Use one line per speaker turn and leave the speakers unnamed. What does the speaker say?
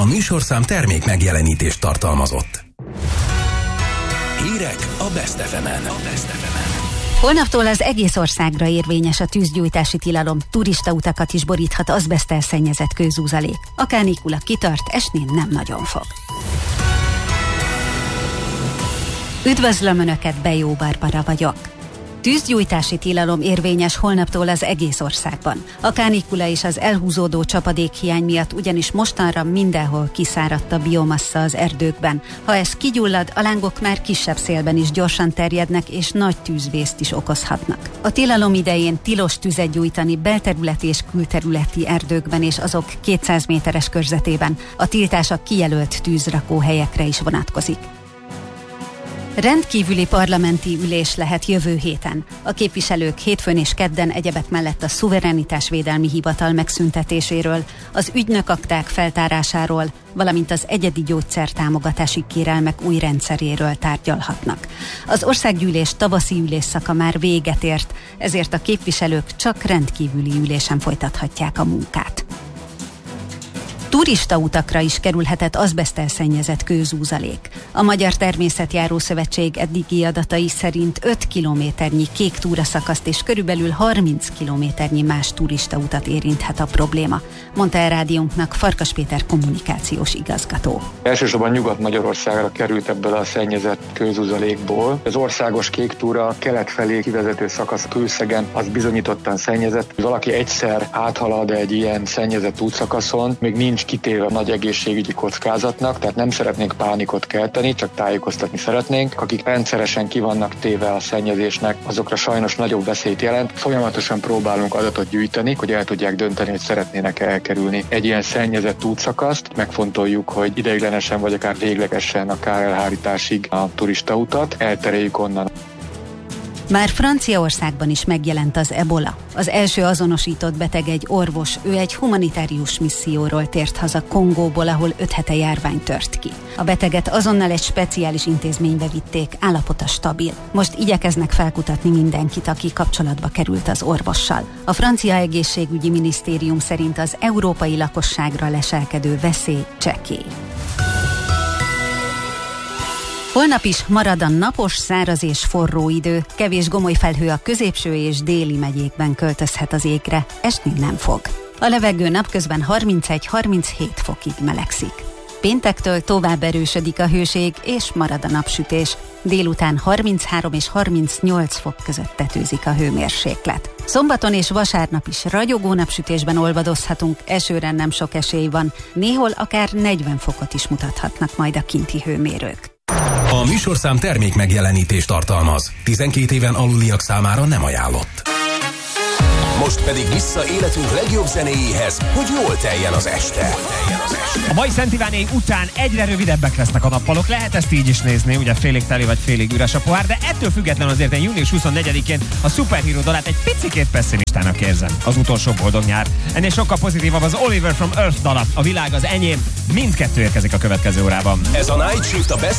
műsorszám termék megjelenítést tartalmazott. Hírek a Best FM-en.
Holnaptól az egész országra érvényes a tűzgyújtási tilalom. Turistautakat is boríthat azbeszttel szennyezett kőzúzalék. A kánikula kitart, esni nem nagyon fog. Üdvözlöm Önöket, Bejó Barbara vagyok. Tűzgyújtási tilalom érvényes holnaptól az egész országban. A kánikula és az elhúzódó csapadékhiány miatt ugyanis mostanra mindenhol kiszáradt a biomassa az erdőkben. Ha ez kigyullad, a lángok már kisebb szélben is gyorsan terjednek, és nagy tűzvészt is okozhatnak. A tilalom idején tilos tüzet gyújtani belterületi és külterületi erdőkben és azok 200 méteres körzetében. A tiltás a kijelölt tűzrakóhelyekre is vonatkozik. Rendkívüli parlamenti ülés lehet jövő héten. A képviselők hétfőn és kedden egyebek mellett a szuverenitásvédelmi hivatal megszüntetéséről, az ügynökakták feltárásáról, valamint az egyedi gyógyszertámogatási kérelmek új rendszeréről tárgyalhatnak. Az országgyűlés tavaszi ülésszaka már véget ért, ezért a képviselők csak rendkívüli ülésen folytathatják a munkát. Turistautakra is kerülhetett azbeszttel szennyezett kőzúzalék. A Magyar Természetjáró Szövetség eddigi adatai szerint 5 kilométernyi kék túraszakaszt és körülbelül 30 kilométernyi más turistautat érinthet a probléma, mondta el rádiónknak Farkas Péter kommunikációs igazgató.
Elsősorban Nyugat-Magyarországra került ebből a szennyezett kőzúzalékból. Az országos kék túra kelet felé kivezető szakasz Kőszegen az bizonyítottan szennyezett. Valaki egyszer áthalad egy ilyen szennyezett útszakaszon, még nincs kitéve nagy egészségügyi kockázatnak, tehát nem szeretnénk pánikot kelteni, csak tájékoztatni szeretnénk. Akik rendszeresen ki vannak téve a szennyezésnek, azokra sajnos nagyobb veszélyt jelent. Folyamatosan próbálunk adatot gyűjteni, hogy el tudják dönteni, hogy szeretnének elkerülni egy ilyen szennyezett útszakaszt. Megfontoljuk, hogy ideiglenesen vagy akár véglegesen a kárelhárításig a turistautat eltereljük onnan.
Már Franciaországban is megjelent az ebola. Az első azonosított beteg egy orvos, ő egy humanitárius misszióról tért haza Kongóból, ahol 5 hete járvány tört ki. A beteget azonnal egy speciális intézménybe vitték, állapota stabil. Most igyekeznek felkutatni mindenkit, aki kapcsolatba került az orvossal. A francia egészségügyi minisztérium szerint az európai lakosságra leselkedő veszély csekély. Holnap is marad a napos, száraz és forró idő. Kevés gomoly felhő a középső és déli megyékben költözhet az égre. Esni nem fog. A levegő napközben 31-37 fokig melegszik. Péntektől tovább erősödik a hőség, és marad a napsütés. Délután 33 és 38 fok között tetőzik a hőmérséklet. Szombaton és vasárnap is ragyogó napsütésben olvadozhatunk, esőre nem sok esély van. Néhol akár 40 fokot is mutathatnak majd a kinti hőmérők.
A műsorszám termék megjelenítést tartalmaz. 12 éven aluliak számára nem ajánlott. Most pedig vissza életünk legjobb zenéjéhez, hogy jól teljen az este.
A mai Szent Iváné után egyre rövidebbek lesznek a nappalok, lehet ezt így is nézni, ugye félig teli vagy félig üres a pohár, de ettől függetlenül azért én június 24-én a Superhero dalát egy picikét pessimistának érzem. Az utolsó boldog nyár. Ennél sokkal pozitívabb az Oliver from Earth dala, a világ az enyém, mindkettő érkezik a következő órában.
Ez a Night Shift a Best